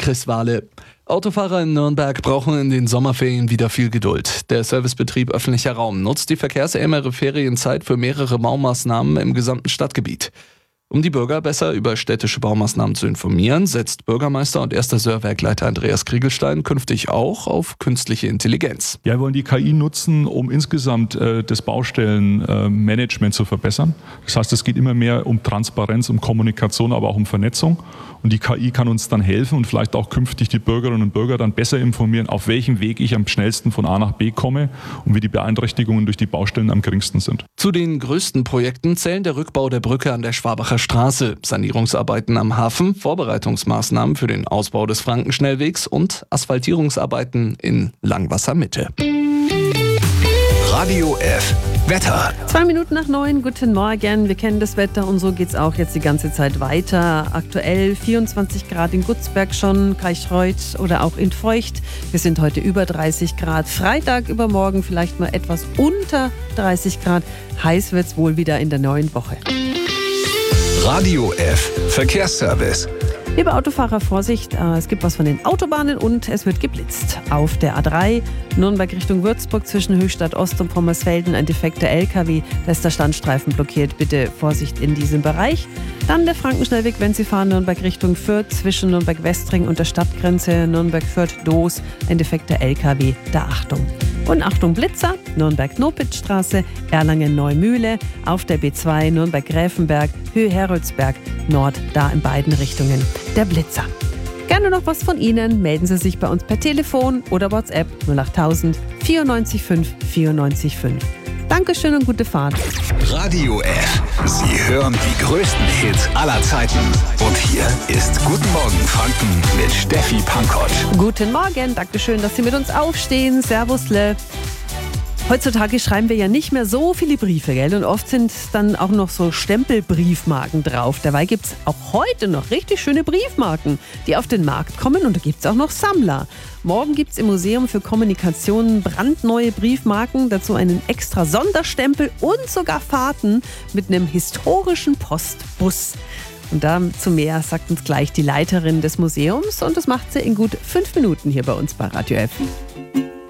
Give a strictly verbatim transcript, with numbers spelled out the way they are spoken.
Chris Wahle. Autofahrer in Nürnberg brauchen in den Sommerferien wieder viel Geduld. Der Servicebetrieb Öffentlicher Raum nutzt die verkehrsärmere Ferienzeit für mehrere Baumaßnahmen im gesamten Stadtgebiet. Um die Bürger besser über städtische Baumaßnahmen zu informieren, setzt Bürgermeister und erster S E R-Werkleiter Andreas Kriegelstein künftig auch auf künstliche Intelligenz. Ja, wir wollen die K I nutzen, um insgesamt äh, das Baustellenmanagement äh, zu verbessern. Das heißt, es geht immer mehr um Transparenz, um Kommunikation, aber auch um Vernetzung. Und die K I kann uns dann helfen und vielleicht auch künftig die Bürgerinnen und Bürger dann besser informieren, auf welchem Weg ich am schnellsten von A nach B komme und wie die Beeinträchtigungen durch die Baustellen am geringsten sind. Zu den größten Projekten zählen der Rückbau der Brücke an der Schwabacher Straße, Sanierungsarbeiten am Hafen, Vorbereitungsmaßnahmen für den Ausbau des Frankenschnellwegs und Asphaltierungsarbeiten in Langwasser-Mitte. Radio F. Wetter. Zwei Minuten nach neun, guten Morgen. Wir kennen das Wetter und so geht's auch jetzt die ganze Zeit weiter. Aktuell vierundzwanzig Grad in Gutzberg schon, Kaichreuth oder auch in Feucht. Wir sind heute über dreißig Grad. Freitag übermorgen vielleicht mal etwas unter dreißig Grad. Heiß wird's wohl wieder in der neuen Woche. Radio F. Verkehrsservice. Liebe Autofahrer, Vorsicht, es gibt was von den Autobahnen und es wird geblitzt. Auf der A drei, Nürnberg Richtung Würzburg zwischen Höchstadt Ost und Pommersfelden ein defekter L K W, da ist der Standstreifen blockiert. Bitte Vorsicht in diesem Bereich. Dann der Frankenschnellweg, wenn Sie fahren, Nürnberg Richtung Fürth zwischen Nürnberg-Westring und der Stadtgrenze Nürnberg-Fürth-Doos ein defekter L K W, da Achtung. Und Achtung Blitzer, Nürnberg-Nopitzstraße, Erlangen-Neumühle, auf der B zwei Nürnberg-Gräfenberg, Höhe-Heroldsberg, Nord, da in beiden Richtungen der Blitzer. Gerne noch was von Ihnen, melden Sie sich bei uns per Telefon oder WhatsApp null achttausend vierundneunzig fünf vierundneunzig fünf. Dankeschön und gute Fahrt. Radio F. Sie hören die größten Hits aller Zeiten. Und hier ist Guten Morgen Franken mit Steffi Pankott. Guten Morgen, Dankeschön, dass Sie mit uns aufstehen. Servusle. Heutzutage schreiben wir ja nicht mehr so viele Briefe, gell? Und oft sind dann auch noch so Stempelbriefmarken drauf. Dabei gibt es auch heute noch richtig schöne Briefmarken, die auf den Markt kommen. Und da gibt es auch noch Sammler. Morgen gibt es im Museum für Kommunikation brandneue Briefmarken, dazu einen extra Sonderstempel und sogar Fahrten mit einem historischen Postbus. Und dazu mehr sagt uns gleich die Leiterin des Museums und das macht sie in gut fünf Minuten hier bei uns bei Radio F.